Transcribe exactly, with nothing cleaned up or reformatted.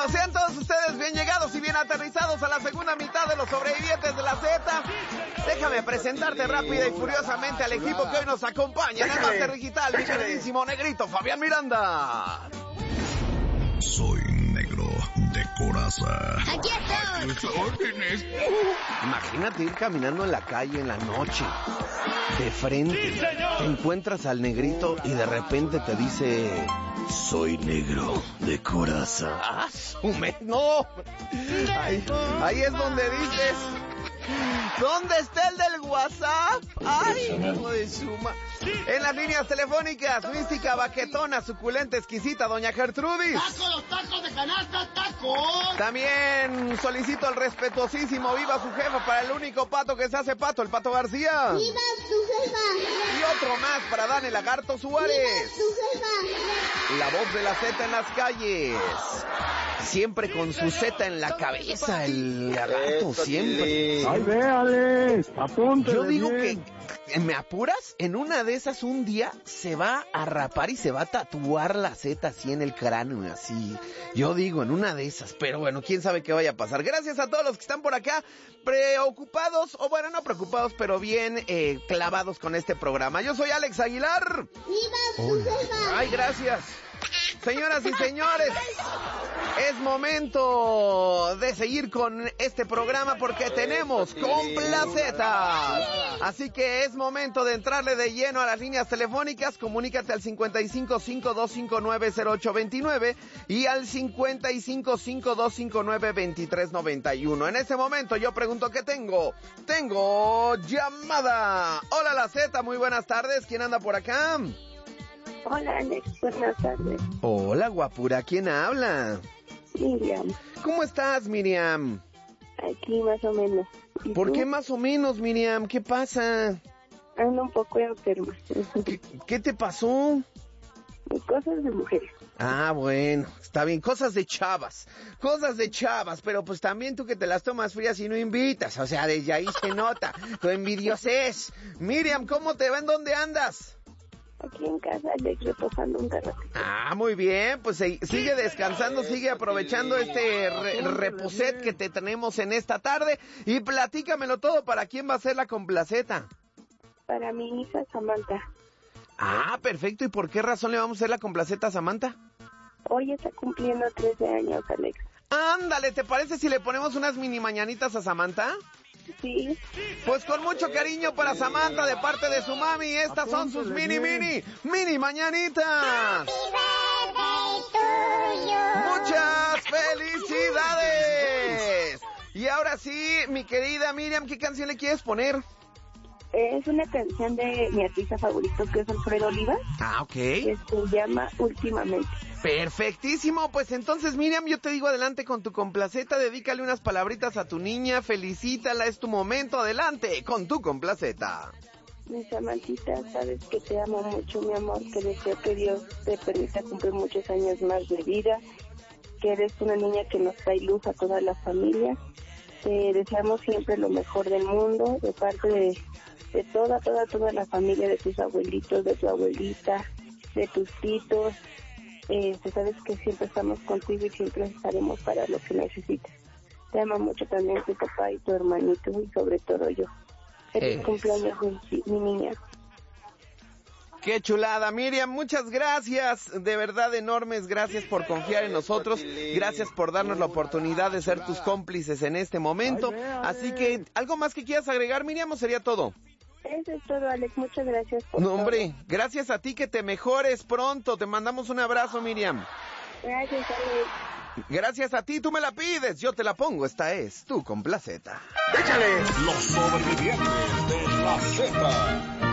Sean todos ustedes bien llegados y bien aterrizados a la segunda mitad de los sobrevivientes de la Z. Déjame presentarte rápida y furiosamente al equipo que hoy nos acompaña en el máster digital, mi queridísimo negrito Fabián Miranda. Soy negro de coraza. Aquí estoy. Tus órdenes. Imagínate ir caminando en la calle en la noche, de frente, ¡Sí, te encuentras al negrito y de repente te dice: Soy negro de coraza. ¡Ah, su me... no! Ahí, ahí es donde dices: ¿dónde está el del WhatsApp? ¡Ay, hijo de suma! En las líneas telefónicas, mística, baquetona, suculenta, exquisita, doña Gertrudis. ¡Taco, los tacos de canasta, tacos! También solicito al respetuosísimo viva su jefa para el único pato que se hace pato, el Pato García. ¡Viva su jefa! Y otro más para Dani Lagarto Suárez. ¡Viva su jefa! La voz de la Z en las calles. Siempre con su Z en la cabeza, el lagarto, siempre. ¡Ay, véale! ¡Apúntale! Yo digo bien. que, ¿me apuras? En una de esas un día se va a rapar y se va a tatuar la Z así en el cráneo, así. Yo digo, en una de esas, pero bueno, quién sabe qué vaya a pasar. Gracias a todos los que están por acá, preocupados, o bueno, no preocupados, pero bien eh, clavados con este programa. Yo soy Alex Aguilar. ¡Viva su jefa! Ay, gracias. Señoras y señores, es momento de seguir con este programa porque tenemos complacetas. Así que es momento de entrarle de lleno a las líneas telefónicas. Comunícate al cincuenta y cinco, cinco dos cinco nueve, cero ocho veintinueve y al cincuenta y cinco, cinco dos cinco nueve, veintitrés noventa y uno. En este momento yo pregunto ¿qué tengo? Tengo llamada. Hola la Z, muy buenas tardes. ¿Quién anda por acá? Hola, Alex, buenas tardes. Hola, guapura, ¿quién habla? Miriam, ¿Cómo estás, Miriam? aquí más o menos. ¿Y ¿Por tú? qué más o menos, Miriam? ¿Qué pasa? Ando un poco enferma. ¿Qué, qué te pasó? Cosas de mujeres. Ah, bueno, está bien, cosas de chavas, cosas de chavas, pero pues también tú que te las tomas frías y no invitas, o sea, desde ahí se nota, tu envidiosez. Miriam, ¿cómo te va? ¿En dónde andas? Aquí en casa, Alex, reposando un rato. Ah, muy bien, pues eh, sigue descansando, sigue aprovechando este re reposet que te tenemos en esta tarde y platícamelo todo, ¿para quién va a ser la complaceta? Para mi hija Samantha. Ah, perfecto, ¿y por qué razón le vamos a hacer la complaceta a Samantha? Hoy está cumpliendo trece años, Alex. Ándale, ¿te parece si le ponemos unas mini mañanitas a Samantha? Sí. Pues con mucho cariño para Samantha de parte de su mami, estas son sus mini, mini, mini mañanitas. ¡Muchas felicidades! Y ahora sí, mi querida Miriam, ¿qué canción le quieres poner? Es una canción de mi artista favorito, que es Alfredo Olivas, Ah, ok. que se llama Últimamente. Perfectísimo, pues entonces Miriam, yo te digo adelante con tu complaceta, dedícale unas palabritas a tu niña, felicítala, es tu momento, adelante con tu complaceta. Mi Samantita, sabes que te amo mucho, mi amor, que deseo que Dios te permita cumplir muchos años más de vida, que eres una niña que nos trae luz a toda la familia. Te deseamos siempre lo mejor del mundo, de parte de, de toda, toda, toda la familia, de tus abuelitos, de tu abuelita, de tus titos. Eh, te sabes que siempre estamos contigo y siempre estaremos para lo que necesites. Te ama mucho también tu papá y tu hermanito y sobre todo yo. Feliz Es. cumpleaños, mi, mi niña. Qué chulada, Miriam, muchas gracias, de verdad enormes gracias por confiar en nosotros, gracias por darnos la oportunidad de ser tus cómplices en este momento, así que, ¿algo más que quieras agregar, Miriam, o sería todo? Eso es todo, Alex, muchas gracias por No, todo. hombre, gracias a ti, que te mejores pronto, te mandamos un abrazo, Miriam. Gracias, Alex. Gracias a ti, tú me la pides, yo te la pongo, esta es tu complaceta. Los sobrevivientes de la Z.